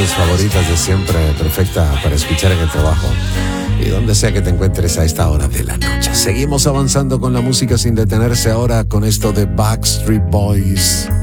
mis favoritas de siempre, perfecta para escuchar en el trabajo y donde sea que te encuentres a esta hora de la noche. Seguimos avanzando con la música sin detenerse ahora con esto de Backstreet Boys.